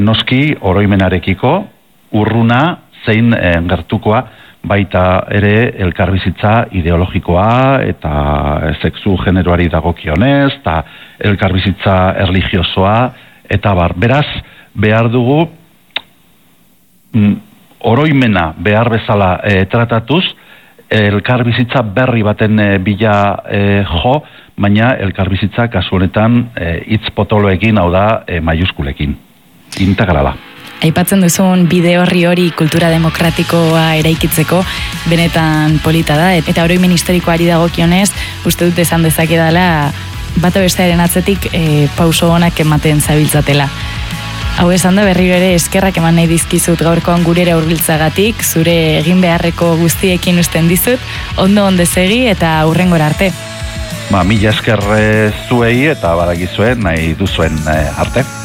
Noski oroimenarekiko urruna zein gertukoa baita ere elkarbizitza ideologikoa eta sexu generoari dagokionez eta elkarbizitza erlijiosoa eta beraz behar dugu oroimena behar bezala tratatuz elkarbizitza berri baten bila jo, baina elkarbizitza kasu honetan hitz potoloekin, hau da maiuskulekin, integrala. Aipatzen duzun bide hori kultura demokratikoa eraikitzeko benetan polita da, eta oroimen historikoari dagokionez uste dut esan dezakedala bata bestearen atzetik pauso onak ematen zabiltzatela. Hau esan da berriro ere eskerrak eman nahi dizkizut gaurkoan gurera hurbiltzagatik, zure egin beharreko guztiekin usten dizut, ondo segi eta hurrengora arte. Mila esker zuei eta badakizuen nahi duzuen arte.